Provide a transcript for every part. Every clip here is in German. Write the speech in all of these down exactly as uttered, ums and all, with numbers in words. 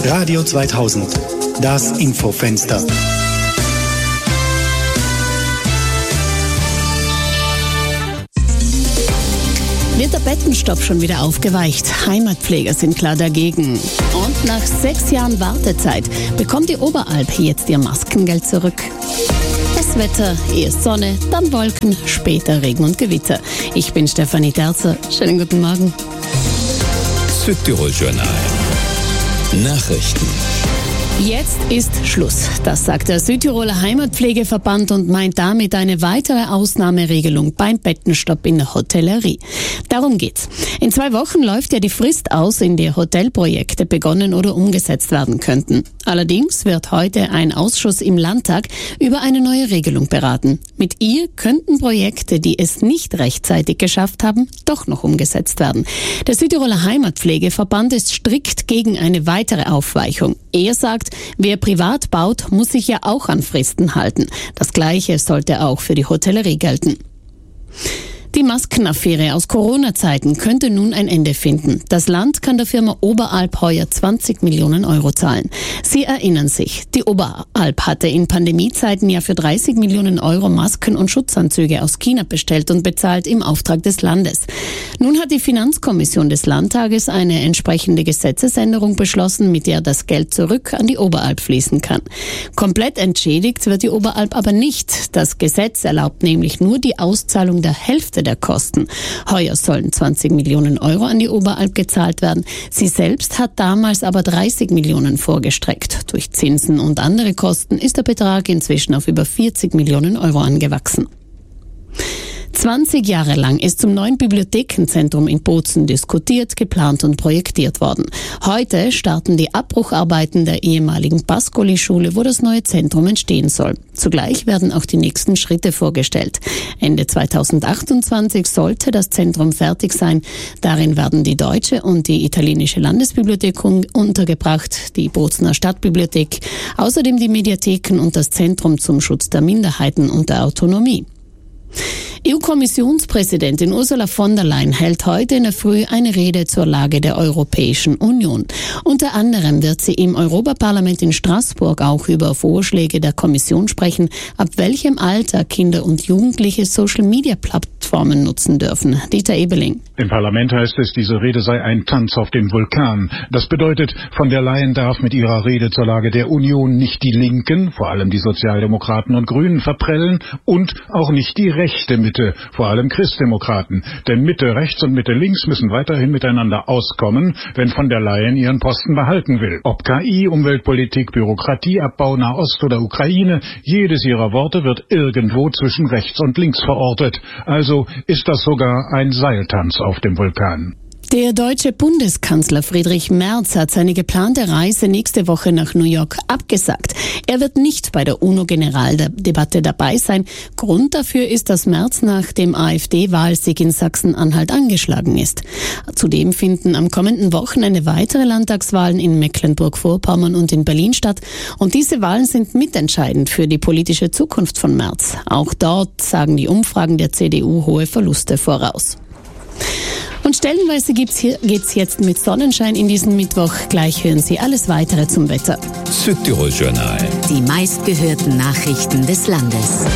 Radio zweitausend, das Infofenster. Wird der Bettenstopp schon wieder aufgeweicht? Heimatpfleger sind klar dagegen. Und nach sechs Jahren Wartezeit bekommt die Oberalp jetzt ihr Maskengeld zurück. Das Wetter, erst Sonne, dann Wolken, später Regen und Gewitter. Ich bin Stefanie Terzer. Schönen guten Morgen. Südtirol Journal. Nachrichten. Jetzt ist Schluss. Das sagt der Südtiroler Heimatpflegeverband und meint damit eine weitere Ausnahmeregelung beim Bettenstopp in der Hotellerie. Darum geht's. In zwei Wochen läuft ja die Frist aus, in der Hotelprojekte begonnen oder umgesetzt werden könnten. Allerdings wird heute ein Ausschuss im Landtag über eine neue Regelung beraten. Mit ihr könnten Projekte, die es nicht rechtzeitig geschafft haben, doch noch umgesetzt werden. Der Südtiroler Heimatpflegeverband ist strikt gegen eine weitere Aufweichung. Er sagt, wer privat baut, muss sich ja auch an Fristen halten. Das Gleiche sollte auch für die Hotellerie gelten. Die Maskenaffäre aus Corona-Zeiten könnte nun ein Ende finden. Das Land kann der Firma Oberalp heuer zwanzig Millionen Euro zahlen. Sie erinnern sich, die Oberalp hatte in Pandemiezeiten ja für dreißig Millionen Euro Masken und Schutzanzüge aus China bestellt und bezahlt im Auftrag des Landes. Nun hat die Finanzkommission des Landtages eine entsprechende Gesetzesänderung beschlossen, mit der das Geld zurück an die Oberalp fließen kann. Komplett entschädigt wird die Oberalp aber nicht. Das Gesetz erlaubt nämlich nur die Auszahlung der Hälfte der Kosten. Heuer sollen zwanzig Millionen Euro an die Oberalp gezahlt werden. Sie selbst hat damals aber dreißig Millionen vorgestreckt. Durch Zinsen und andere Kosten ist der Betrag inzwischen auf über vierzig Millionen Euro angewachsen. zwanzig Jahre lang ist zum neuen Bibliothekenzentrum in Bozen diskutiert, geplant und projektiert worden. Heute starten die Abbrucharbeiten der ehemaligen Pascoli-Schule, wo das neue Zentrum entstehen soll. Zugleich werden auch die nächsten Schritte vorgestellt. Ende zweitausendachtundzwanzig sollte das Zentrum fertig sein. Darin werden die deutsche und die italienische Landesbibliothek untergebracht, die Bozener Stadtbibliothek, außerdem die Mediatheken und das Zentrum zum Schutz der Minderheiten und der Autonomie. E U-Kommissionspräsidentin Ursula von der Leyen hält heute in der Früh eine Rede zur Lage der Europäischen Union. Unter anderem wird sie im Europaparlament in Straßburg auch über Vorschläge der Kommission sprechen, ab welchem Alter Kinder und Jugendliche Social-Media-Plattformen nutzen dürfen. Dieter Ebeling. Im Parlament heißt es, diese Rede sei ein Tanz auf dem Vulkan. Das bedeutet, von der Leyen darf mit ihrer Rede zur Lage der Union nicht die Linken, vor allem die Sozialdemokraten und Grünen, verprellen und auch nicht die rechte Mitte, vor allem Christdemokraten. Denn Mitte rechts und Mitte links müssen weiterhin miteinander auskommen, wenn von der Leyen ihren Posten behalten will. Ob K I, Umweltpolitik, Bürokratieabbau, Nahost oder Ukraine, jedes ihrer Worte wird irgendwo zwischen rechts und links verortet. Also ist das sogar ein Seiltanz auf dem Vulkan. Der deutsche Bundeskanzler Friedrich Merz hat seine geplante Reise nächste Woche nach New York abgesagt. Er wird nicht bei der UNO-Generaldebatte dabei sein. Grund dafür ist, dass Merz nach dem AfD-Wahlsieg in Sachsen-Anhalt angeschlagen ist. Zudem finden am kommenden Wochenende weitere Landtagswahlen in Mecklenburg-Vorpommern und in Berlin statt. Und diese Wahlen sind mitentscheidend für die politische Zukunft von Merz. Auch dort sagen die Umfragen der C D U hohe Verluste voraus. Und stellenweise gibt's hier, geht's jetzt mit Sonnenschein in diesen Mittwoch. Gleich hören Sie alles Weitere zum Wetter. Südtirol Journal. Die meistgehörten Nachrichten des Landes.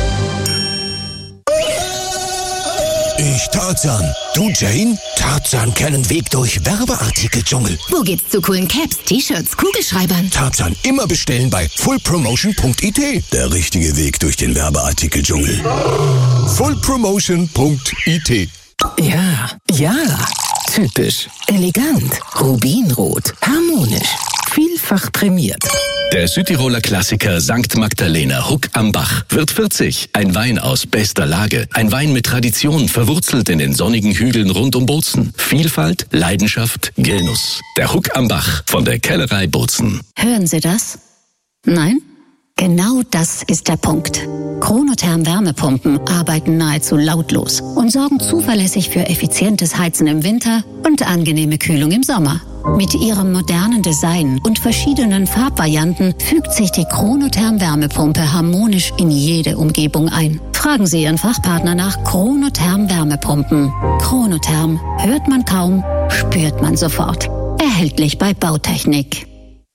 Ich Tarzan. Du Jane? Tarzan kennen Weg durch Werbeartikel-Dschungel. Wo geht's zu coolen Caps, T-Shirts, Kugelschreibern? Tarzan immer bestellen bei full promotion punkt I T. Der richtige Weg durch den Werbeartikel-Dschungel. full promotion punkt I T. Ja, ja, typisch, elegant, rubinrot, harmonisch, vielfach prämiert. Der Südtiroler Klassiker Sankt Magdalena Huck am Bach wird vierzig. Ein Wein aus bester Lage. Ein Wein mit Tradition, verwurzelt in den sonnigen Hügeln rund um Bozen. Vielfalt, Leidenschaft, Genuss. Der Huck am Bach von der Kellerei Bozen. Hören Sie das? Nein? Genau das ist der Punkt. Chronotherm Wärmepumpen arbeiten nahezu lautlos und sorgen zuverlässig für effizientes Heizen im Winter und angenehme Kühlung im Sommer. Mit ihrem modernen Design und verschiedenen Farbvarianten fügt sich die Chronotherm Wärmepumpe harmonisch in jede Umgebung ein. Fragen Sie Ihren Fachpartner nach Chronotherm Wärmepumpen. Chronotherm hört man kaum, spürt man sofort. Erhältlich bei Bautechnik.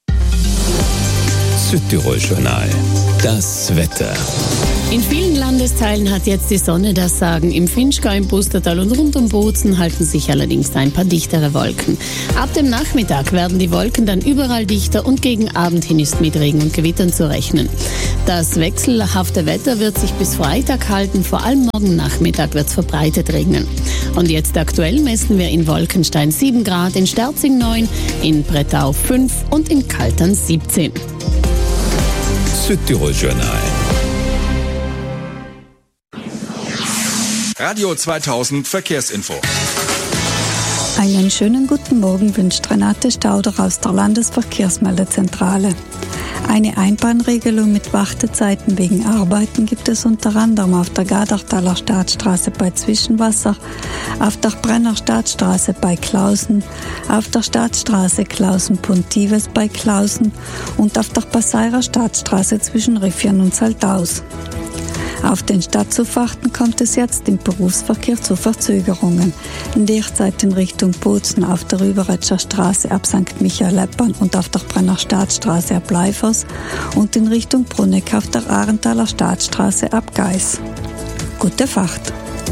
Südtirol Journal. Das Wetter. In vielen Landesteilen hat jetzt die Sonne das Sagen. Im Vinschgau, im Pustertal und rund um Bozen halten sich allerdings ein paar dichtere Wolken. Ab dem Nachmittag werden die Wolken dann überall dichter und gegen Abend hin ist mit Regen und Gewittern zu rechnen. Das wechselhafte Wetter wird sich bis Freitag halten. Vor allem morgen Nachmittag wird es verbreitet regnen. Und jetzt aktuell messen wir in Wolkenstein sieben Grad, in Sterzing neun, in Brettau fünf und in Kaltern siebzehn. Südtirol Journal. Radio zweitausend Verkehrsinfo. Einen schönen guten Morgen wünscht Renate Stauder aus der Landesverkehrsmeldezentrale. Eine Einbahnregelung mit Wartezeiten wegen Arbeiten gibt es unter anderem auf der Gadertaler Staatsstraße bei Zwischenwasser, auf der Brenner Staatsstraße bei Klausen, auf der Staatsstraße Klausen-Pontives bei Klausen und auf der Passeirer Staatsstraße zwischen Riffian und Saltaus. Auf den Stadtzufahrten kommt es jetzt im Berufsverkehr zu Verzögerungen. Derzeit in Richtung Bozen auf der Rüberetscher Straße ab Sankt Michael-Leppern und auf der Brenner Staatsstraße ab Leifers und in Richtung Bruneck auf der Ahrenthaler Staatsstraße ab Geis. Gute Fahrt!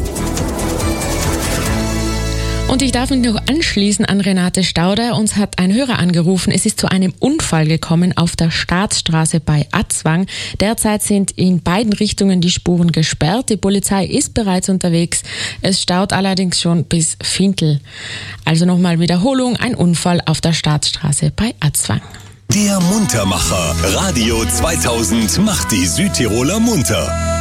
Und ich darf mich noch anschließen an Renate Stauder. Uns hat ein Hörer angerufen. Es ist zu einem Unfall gekommen auf der Staatsstraße bei Atzwang. Derzeit sind in beiden Richtungen die Spuren gesperrt. Die Polizei ist bereits unterwegs. Es staut allerdings schon bis Fintel. Also nochmal Wiederholung. Ein Unfall auf der Staatsstraße bei Atzwang. Der Muntermacher. Radio zweitausend macht die Südtiroler munter.